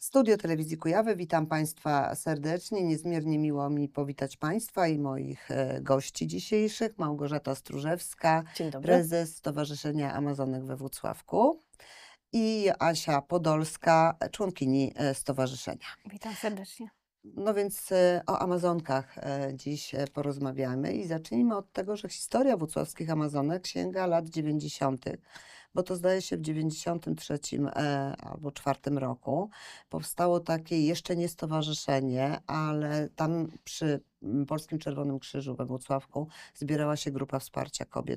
Studio Telewizji Kujawy, witam Państwa serdecznie. Niezmiernie miło mi powitać Państwa i moich gości dzisiejszych. Małgorzata Stróżewska, Dzień dobry. prezes Stowarzyszenia Amazonek we Włocławku i Asia Podolska, członkini stowarzyszenia. Witam serdecznie. No więc o Amazonkach dziś porozmawiamy i zacznijmy od tego, że historia włocławskich Amazonek sięga lat 90., bo to zdaje się w 93 albo 4 roku powstało takie jeszcze nie stowarzyszenie, ale tam przy Polskim Czerwonym Krzyżu we Włocławku zbierała się grupa wsparcia kobiet.